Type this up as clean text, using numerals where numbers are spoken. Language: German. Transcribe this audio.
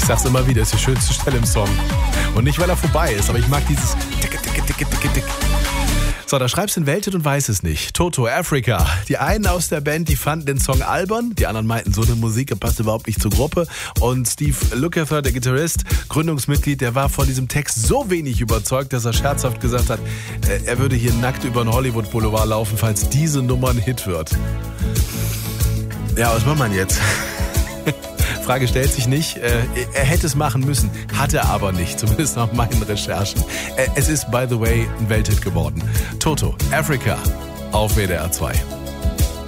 Ich sag's immer wieder, ist die schönste Stelle im Song. Und nicht, weil er vorbei ist, aber ich mag dieses Tick, tick, tick, tick, tick. So, da schreibst du den Welthit und weiß es nicht. Toto, Africa. Die einen aus der Band, die fanden den Song albern. Die anderen meinten, so eine Musik passt überhaupt nicht zur Gruppe. Und Steve Lukather, der Gitarrist, Gründungsmitglied, der war von diesem Text so wenig überzeugt, dass er scherzhaft gesagt hat, er würde hier nackt über den Hollywood-Boulevard laufen, falls diese Nummer ein Hit wird. Ja, was macht man jetzt? Frage stellt sich nicht. Er hätte es machen müssen, hat er aber nicht, zumindest nach meinen Recherchen. Es ist, by the way, ein Welthit geworden. Toto, Africa auf WDR 2.